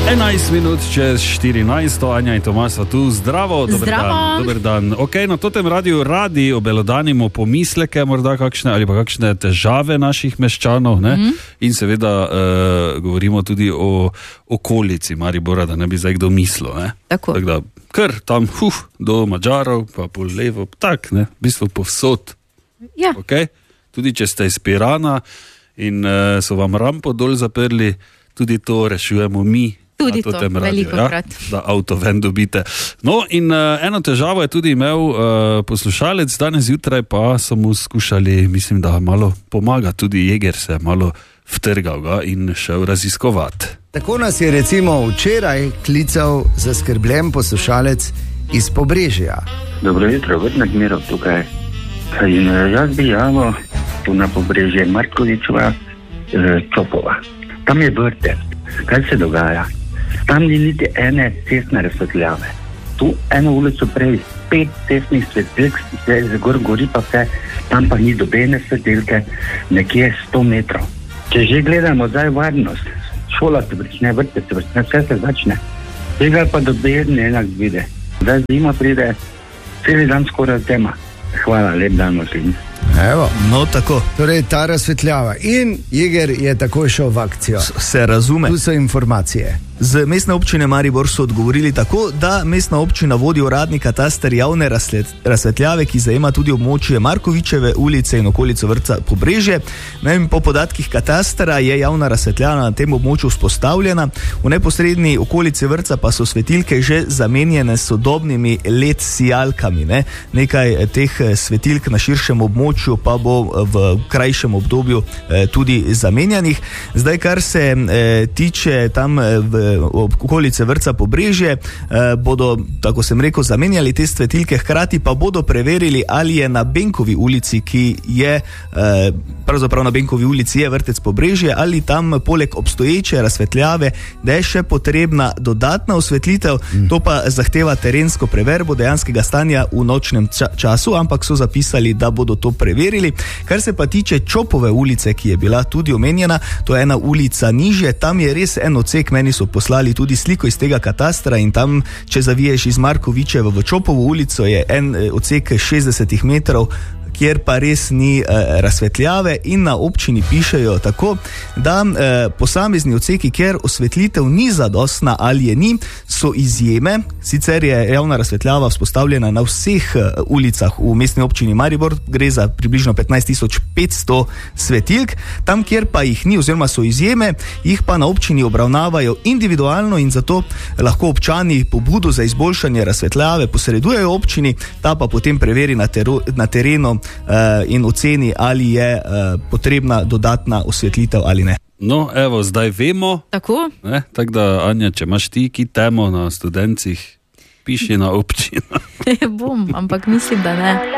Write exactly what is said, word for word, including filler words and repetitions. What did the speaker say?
enajst minut čez štirinajst, Anja in Tomaž so tu. Zdravo, dober Zdravo. dan. Dober dan. Ok, na totem radiju radi obelodanimo pomisleke, morda kakšne ali pa kakšne težave naših meščanov, ne? Mm. In seveda uh, govorimo tudi o okolici Maribora, da ne bi zdaj kdo mislil, ne? Tako. Tak da, kar tam, huf, do Madžarov, pa pol levo, tak, ne? V bistvu povsod. Ja. Ok? Tudi če ste iz Pirana in uh, so vam rampo dol zaprli, tudi to rešujemo mi. Tudi to, veliko krat. Ja, da avto ven dobite. No, in uh, eno težavo je tudi imel uh, poslušalec, danes zjutraj pa so mu skušali, mislim, da malo pomaga, tudi Jeger se je malo vtrgal ga in šel raziskovati. Tako nas je recimo včeraj klical zaskrbljen poslušalec iz Pobrežja. Dobro jutro, Vrtnak Miro tukaj. In jaz bi javil tu na Pobrežje Markovičeva, eh, Čopova. Tam je vrtec. Kaj se dogaja? Tam ni niti ene cestne razsvetljave. Tu eno ulico prej, pet cestnih svetilk, se gor gori pa vse, tam pa ni dobene svetilke, nekje sto metrov. Če že gledamo zdaj varnost, šola se prične, vrtec se prične, vse se začne. Tega pa dobedne enak vide. Zdaj zima pride, celi dan skoraj tema. Hvala, lep dan vsem. Evo. No, tako. Torej, ta razsvetljava. In Jeger je takoj šel v akcijo. Se razume. Tu so informacije. Z mestne občine Maribor so odgovorili tako, da mestna občina vodi uradni kataster javne razsvetljave, ki zajema tudi območje Markovičeve ulice in okolico vrtca Pobrežje. Vem, po podatkih katastra je javna razsvetljava na tem območju vzpostavljena, v neposredni okolici vrtca pa so svetilke že zamenjene s sodobnimi L E D sijalkami. Ne? Nekaj teh svetilk na širšem območju pa bo v krajšem obdobju eh, tudi zamenjanih. Zdaj, kar se eh, tiče tam v okolice vrtca Pobrežje, eh, bodo, tako sem rekel, zamenjali te svetilke, hkrati pa bodo preverili, ali je na Benkovi ulici, ki je eh, pravzaprav na Benkovi ulici je vrtec Pobrežje, ali tam poleg obstoječe razsvetljave, da je še potrebna dodatna osvetlitev, mm. to pa zahteva terensko preverbo dejanskega stanja v nočnem ča- času, ampak so zapisali, da bodo to preverili. Kar se pa tiče Čopove ulice, ki je bila tudi omenjena, to je ena ulica nižje, tam je res en odsek, meni so poslali tudi sliko iz tega katastra in tam, če zaviješ iz Markovičeve v Čopovo ulico, je en odsek šestdeset metrov, kjer pa res ni eh, razsvetljave, in na občini pišejo tako, da eh, posamezni odseki, kjer osvetlitev ni zadostna ali je ni, so izjeme. Sicer je javna razsvetljava vzpostavljena na vseh eh, ulicah v mestni občini Maribor, gre za približno petnajst tisoč petsto svetilk, tam, kjer pa jih ni oziroma so izjeme, jih pa na občini obravnavajo individualno in zato lahko občani pobudo za izboljšanje razsvetljave posredujejo občini, ta pa potem preveri na, teru, na terenu Uh, in oceni, ali je uh, potrebna dodatna osvetlitev ali ne. No, evo, zdaj vemo. Tako? Ne? Tako da, Anja, če imaš ti ki temo na Studencih, piši na občino. Bom, ampak mislim, da ne.